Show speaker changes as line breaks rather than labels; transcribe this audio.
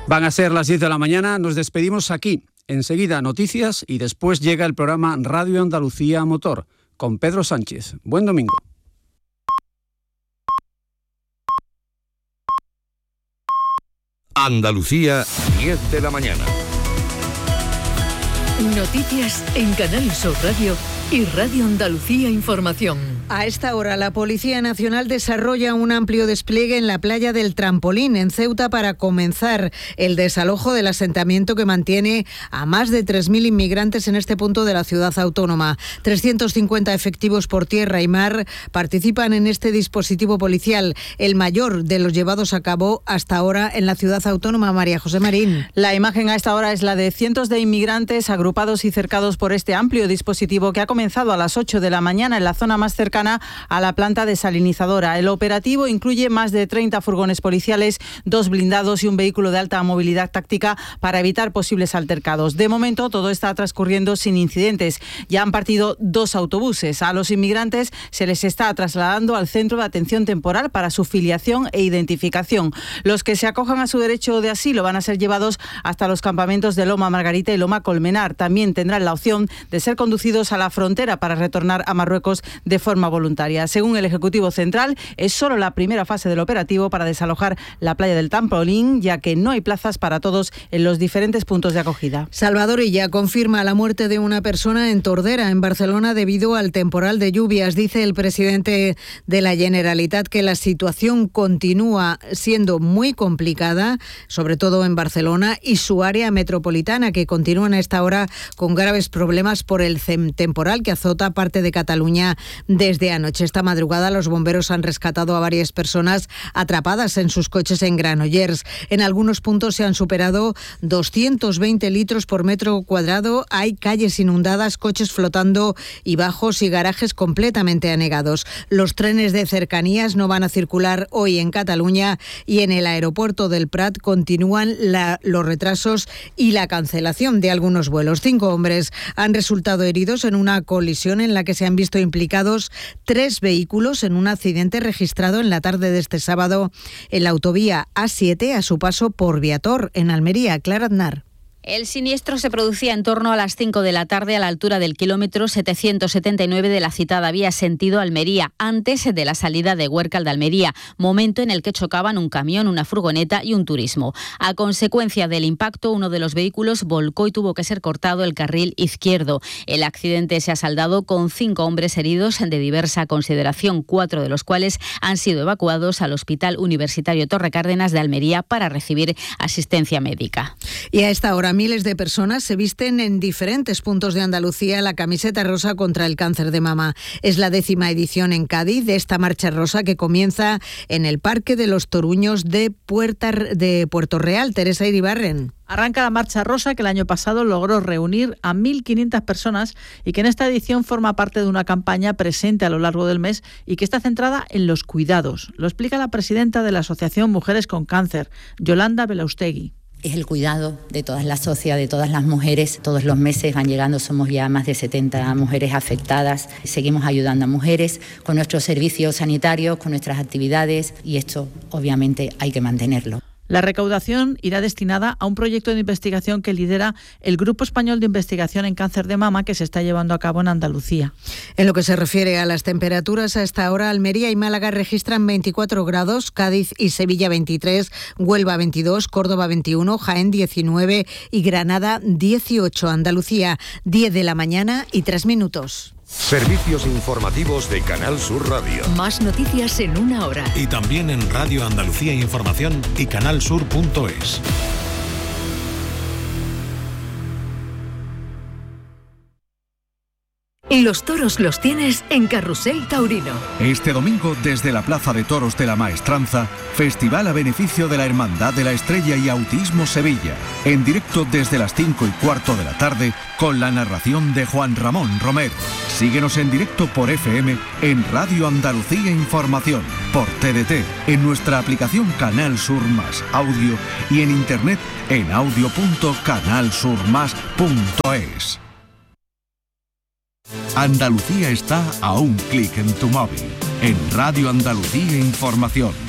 Van a ser las 10 de la mañana, nos despedimos aquí. Enseguida noticias y después llega el programa Radio Andalucía Motor con Pedro Sánchez. Buen domingo.
Andalucía, 10 de la mañana.
Noticias en Canal Sur Radio y Radio Andalucía Información.
A esta hora, la Policía Nacional desarrolla un amplio despliegue en la playa del Trampolín, en Ceuta, para comenzar el desalojo del asentamiento que mantiene a más de 3.000 inmigrantes en este punto de la ciudad autónoma. 350 efectivos por tierra y mar participan en este dispositivo policial, el mayor de los llevados a cabo hasta ahora en la ciudad autónoma. María José Marín.
La imagen a esta hora es la de cientos de inmigrantes agrupados y cercados por este amplio dispositivo que ha comenzado a las 8 de la mañana en la zona más cercana a la planta desalinizadora. El operativo incluye más de 30 furgones policiales, 2 blindados y un vehículo de alta movilidad táctica para evitar posibles altercados. De momento, todo está transcurriendo sin incidentes. Ya han partido 2 autobuses. A los inmigrantes se les está trasladando al Centro de Atención Temporal para su filiación e identificación. Los que se acojan a su derecho de asilo van a ser llevados hasta los campamentos de Loma Margarita y Loma Colmenar. También tendrán la opción de ser conducidos a la frontera para retornar a Marruecos de forma voluntaria. Según el Ejecutivo Central, es solo la primera fase del operativo para desalojar la playa del Trampolín, ya que no hay plazas para todos en los diferentes puntos de acogida.
Salvador Illa confirma la muerte de una persona en Tordera, en Barcelona, debido al temporal de lluvias. Dice el presidente de la Generalitat que la situación continúa siendo muy complicada, sobre todo en Barcelona y su área metropolitana, que continúan a esta hora con graves problemas por el temporal que azota parte de Cataluña desde anoche. Esta madrugada los bomberos han rescatado a varias personas atrapadas en sus coches en Granollers. En algunos puntos se han superado 220 litros por metro cuadrado. Hay calles inundadas, coches flotando y bajos y garajes completamente anegados. Los trenes de cercanías no van a circular hoy en Cataluña y en el aeropuerto del Prat continúan los retrasos y la cancelación de algunos vuelos. 5 hombres han resultado heridos en una colisión en la que se han visto implicados 3 vehículos en un accidente registrado en la tarde de este sábado en la autovía A7 a su paso por Viator, en Almería. Clara Aznar.
El siniestro se producía en torno a las 5 de la tarde a la altura del kilómetro 779 de la citada vía sentido Almería, antes de la salida de Huércal de Almería, momento en el que chocaban un camión, una furgoneta y un turismo. A consecuencia del impacto, uno de los vehículos volcó y tuvo que ser cortado el carril izquierdo. El accidente se ha saldado con 5 hombres heridos de diversa consideración, 4 de los cuales han sido evacuados al Hospital Universitario Torre Cárdenas de Almería para recibir asistencia médica.
Y a esta hora miles de personas se visten en diferentes puntos de Andalucía la camiseta rosa contra el cáncer de mama. Es la 10ª edición en Cádiz de esta marcha rosa que comienza en el Parque de los Toruños de Puerto Real. Teresa Iribarren.
Arranca la Marcha Rosa, que el año pasado logró reunir a 1.500 personas y que en esta edición forma parte de una campaña presente a lo largo del mes y que está centrada en los cuidados. Lo explica la presidenta de la Asociación Mujeres con Cáncer, Yolanda Belaustegui.
Es el cuidado de todas las socias, de todas las mujeres. Todos los meses van llegando, somos ya más de 70 mujeres afectadas. Seguimos ayudando a mujeres con nuestros servicios sanitarios, con nuestras actividades, y esto obviamente hay que mantenerlo.
La recaudación irá destinada a un proyecto de investigación que lidera el Grupo Español de Investigación en Cáncer de Mama, que se está llevando a cabo en Andalucía.
En lo que se refiere a las temperaturas, a esta hora Almería y Málaga registran 24 grados, Cádiz y Sevilla 23, Huelva 22, Córdoba 21, Jaén 19 y Granada 18. Andalucía, 10 de la mañana y 3 minutos.
Servicios informativos de Canal Sur Radio.
Más noticias en una hora.
Y también en Radio Andalucía Información y canalsur.es.
Los toros los tienes en Carrusel Taurino.
Este domingo, desde la Plaza de Toros de la Maestranza, festival a beneficio de la Hermandad de la Estrella y Autismo Sevilla. En directo desde las 5:15 de la tarde, con la narración de Juan Ramón Romero. Síguenos en directo por FM en Radio Andalucía Información, por TDT, en nuestra aplicación Canal Sur Más Audio y en internet en audio.canalsurmas.es. Andalucía está a un clic en tu móvil. En Radio Andalucía Información.